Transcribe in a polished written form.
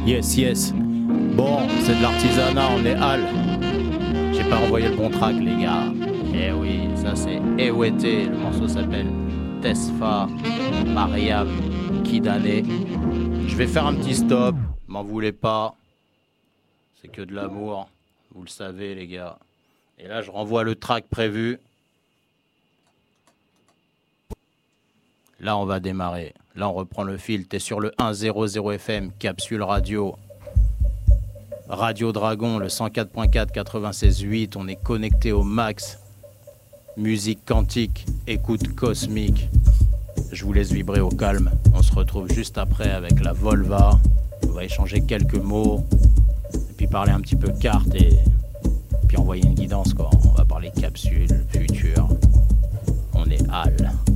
Yes, yes. Bon, c'est de l'artisanat, on est hal. J'ai pas envoyé le bon track, les gars. Eh oui, ça c'est Ewete. Le morceau s'appelle Tesfa, Mariam, Kidane. Je vais faire un petit stop, m'en voulez pas. C'est que de l'amour, vous le savez, les gars. Et là, je renvoie le track prévu. Là, on va démarrer. Là, on reprend le fil. T'es sur le 100 FM, capsule radio. Radio Dragon, le 104.4, 96.8. On est connecté au max. Musique quantique, écoute cosmique. Je vous laisse vibrer au calme. On se retrouve juste après avec la Volva. On va échanger quelques mots. Et puis parler un petit peu carte et puis envoyer une guidance, quoi. On va parler capsule, futur. On est hal.